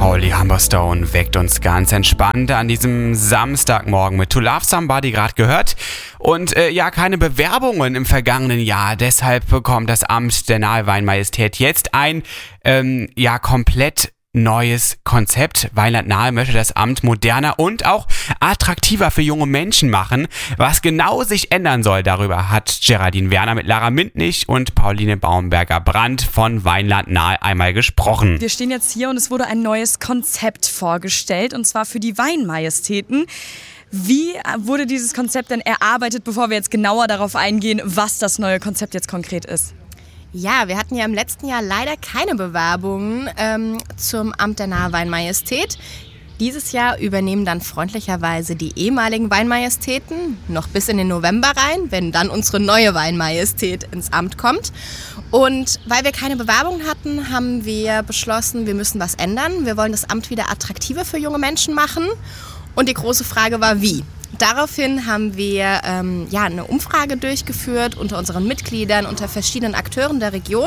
Holly Humberstone weckt uns ganz entspannt an diesem Samstagmorgen mit To Love Somebody gerade gehört. Und keine Bewerbungen im vergangenen Jahr. Deshalb bekommt das Amt der Nahe Weinmajestät jetzt ein komplett neues Konzept. Weinland Nahe möchte das Amt moderner und auch attraktiver für junge Menschen machen. Was genau sich ändern soll, darüber hat Geraldine Werner mit Lara Mintnich und Pauline Baumberger-Brandt von Weinland Nahe einmal gesprochen. Wir stehen jetzt hier und es wurde ein neues Konzept vorgestellt, und zwar für die Weinmajestäten. Wie wurde dieses Konzept denn erarbeitet, bevor wir jetzt genauer darauf eingehen, was das neue Konzept jetzt konkret ist? Ja, wir hatten ja im letzten Jahr leider keine Bewerbungen zum Amt der Nahe Weinmajestät. Dieses Jahr übernehmen dann freundlicherweise die ehemaligen Weinmajestäten noch bis in den November rein, wenn dann unsere neue Weinmajestät ins Amt kommt. Und weil wir keine Bewerbungen hatten, haben wir beschlossen, wir müssen was ändern. Wir wollen das Amt wieder attraktiver für junge Menschen machen. Und die große Frage war, wie? Daraufhin haben wir eine Umfrage durchgeführt unter unseren Mitgliedern, unter verschiedenen Akteuren der Region,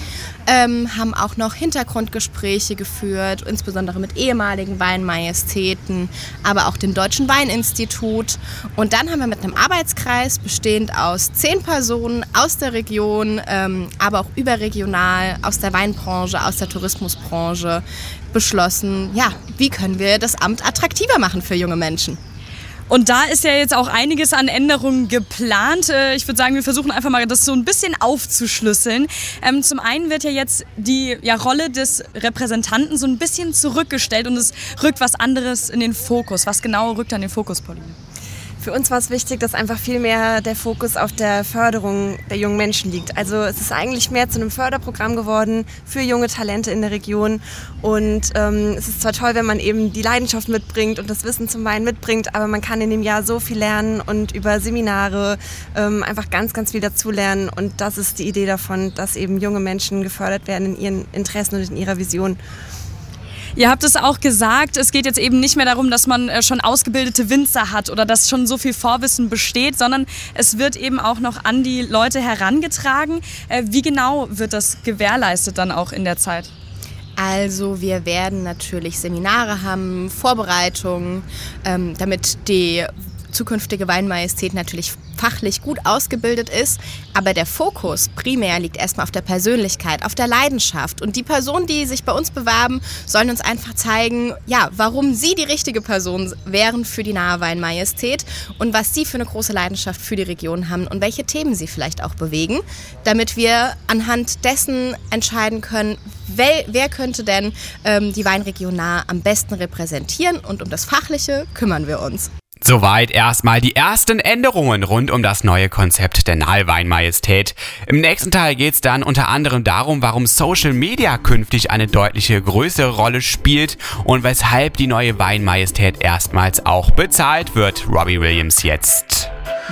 haben auch noch Hintergrundgespräche geführt, insbesondere mit ehemaligen Weinmajestäten, aber auch dem Deutschen Weininstitut. Und dann haben wir mit einem Arbeitskreis bestehend aus 10 Personen aus der Region, aber auch überregional, aus der Weinbranche, aus der Tourismusbranche beschlossen, wie können wir das Amt attraktiver machen für junge Menschen. Und da ist ja jetzt auch einiges an Änderungen geplant. Ich würde sagen, wir versuchen einfach mal, das so ein bisschen aufzuschlüsseln. Zum einen wird ja jetzt die Rolle des Repräsentanten so ein bisschen zurückgestellt und es rückt was anderes in den Fokus. Was genau rückt an den Fokus, Pauline? Für uns war es wichtig, dass einfach viel mehr der Fokus auf der Förderung der jungen Menschen liegt. Also es ist eigentlich mehr zu einem Förderprogramm geworden für junge Talente in der Region. Und es ist zwar toll, wenn man eben die Leidenschaft mitbringt und das Wissen zum Wein mitbringt, aber man kann in dem Jahr so viel lernen und über Seminare einfach ganz, ganz viel dazulernen. Und das ist die Idee davon, dass eben junge Menschen gefördert werden in ihren Interessen und in ihrer Vision. Ihr habt es auch gesagt, es geht jetzt eben nicht mehr darum, dass man schon ausgebildete Winzer hat oder dass schon so viel Vorwissen besteht, sondern es wird eben auch noch an die Leute herangetragen. Wie genau wird das gewährleistet dann auch in der Zeit? Also wir werden natürlich Seminare haben, Vorbereitungen, damit die zukünftige Weinmajestät natürlich fachlich gut ausgebildet ist, aber der Fokus primär liegt erstmal auf der Persönlichkeit, auf der Leidenschaft. Und die Personen, die sich bei uns bewerben, sollen uns einfach zeigen, warum sie die richtige Person wären für die Nahe Weinmajestät und was sie für eine große Leidenschaft für die Region haben und welche Themen sie vielleicht auch bewegen, damit wir anhand dessen entscheiden können, wer könnte denn die Weinregion Nahe am besten repräsentieren, und um das Fachliche kümmern wir uns. Soweit erstmal die ersten Änderungen rund um das neue Konzept der Nahe Weinmajestät. Im nächsten Teil geht es dann unter anderem darum, warum Social Media künftig eine deutliche größere Rolle spielt und weshalb die neue Weinmajestät erstmals auch bezahlt wird. Robbie Williams jetzt.